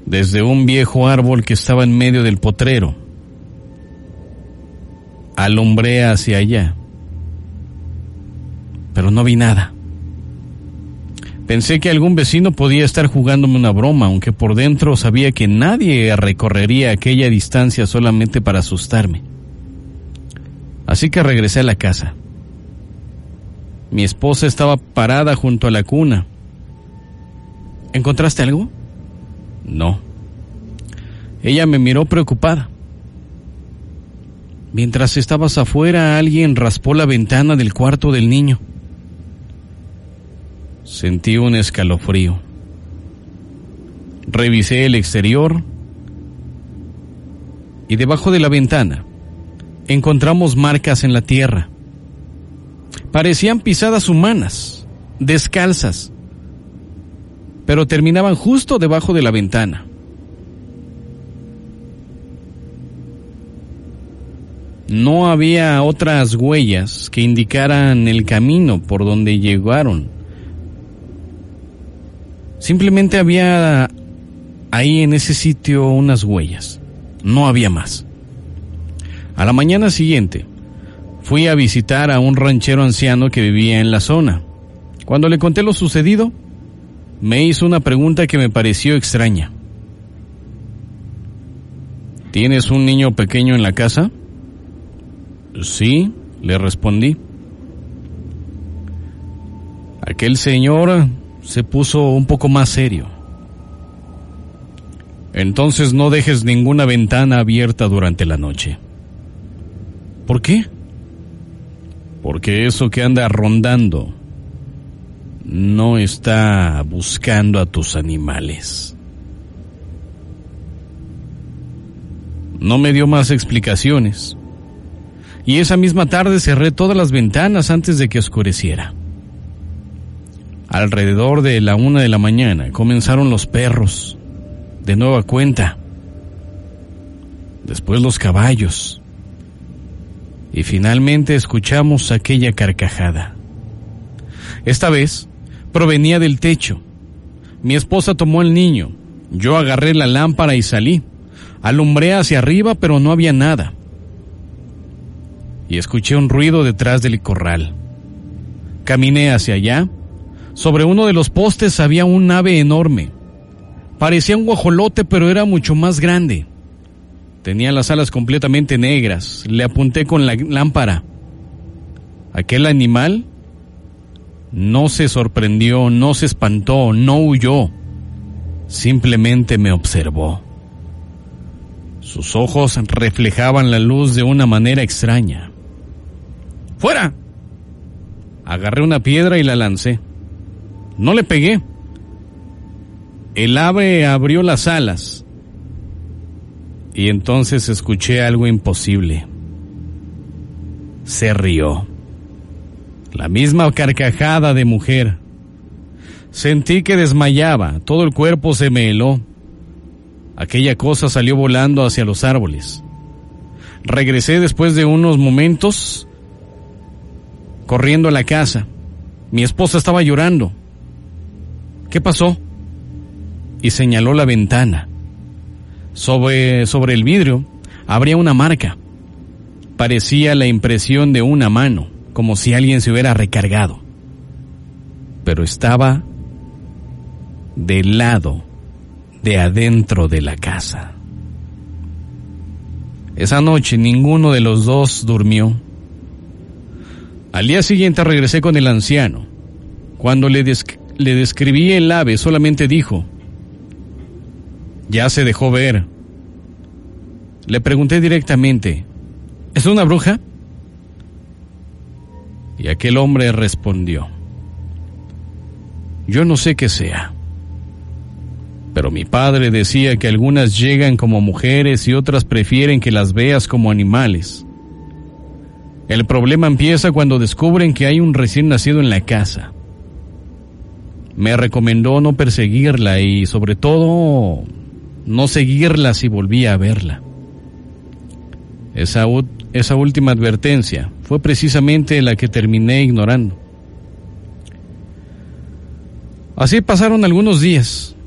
desde un viejo árbol que estaba en medio del potrero. Alumbré hacia allá, pero no vi nada. Pensé que algún vecino podía estar jugándome una broma, aunque por dentro sabía que nadie recorrería aquella distancia solamente para asustarme. Así que regresé a la casa. Mi esposa estaba parada junto a la cuna. ¿Encontraste algo? No. Ella me miró preocupada. Mientras estabas afuera, alguien raspó la ventana del cuarto del niño. Sentí un escalofrío. Revisé el exterior y debajo de la ventana encontramos marcas en la tierra. Parecían pisadas humanas, descalzas, pero terminaban justo debajo de la ventana. No había otras huellas que indicaran el camino por donde llegaron. Simplemente había ahí en ese sitio unas huellas. No había más. A la mañana siguiente, fui a visitar a un ranchero anciano que vivía en la zona. Cuando le conté lo sucedido, me hizo una pregunta que me pareció extraña. ¿Tienes un niño pequeño en la casa? Sí, le respondí. Aquel señor se puso un poco más serio. Entonces no dejes ninguna ventana abierta durante la noche. ¿Por qué? Porque eso que anda rondando no está buscando a tus animales. No me dio más explicaciones. Y esa misma tarde cerré todas las ventanas antes de que oscureciera. Alrededor de la 1 de la mañana comenzaron los perros, de nueva cuenta. Después los caballos. Y finalmente escuchamos aquella carcajada. Esta vez provenía del techo. Mi esposa tomó al niño. Yo agarré la lámpara y salí. Alumbré hacia arriba, pero no había nada. Y escuché un ruido detrás del corral. Caminé hacia allá. Sobre uno de los postes había un ave enorme. Parecía un guajolote, pero era mucho más grande. Tenía las alas completamente negras. Le apunté con la lámpara. Aquel animal no se sorprendió, no se espantó, no huyó. Simplemente me observó. Sus ojos reflejaban la luz de una manera extraña. ¡Fuera! Agarré una piedra y la lancé. No le pegué. El ave abrió las alas. Y entonces escuché algo imposible. Se rió. La misma carcajada de mujer. Sentí que desmayaba. Todo el cuerpo se me heló. Aquella cosa salió volando hacia los árboles. Regresé después de unos momentos, corriendo a la casa. Mi esposa estaba llorando. ¿Qué pasó? Y señaló la ventana. Sobre el vidrio habría una marca. Parecía la impresión de una mano, como si alguien se hubiera recargado. Pero estaba del lado de adentro de la casa. Esa noche ninguno de los dos durmió. Al día siguiente regresé con el anciano. Cuando le describí el ave, solamente dijo: ya se dejó ver. Le pregunté directamente: ¿es una bruja? Y aquel hombre respondió: yo no sé qué sea, pero mi padre decía que algunas llegan como mujeres y otras prefieren que las veas como animales. El problema empieza cuando descubren que hay un recién nacido en la casa. Me recomendó no perseguirla y, sobre todo, no seguirla si volvía a verla. Esa última advertencia fue precisamente la que terminé ignorando. Así pasaron algunos días.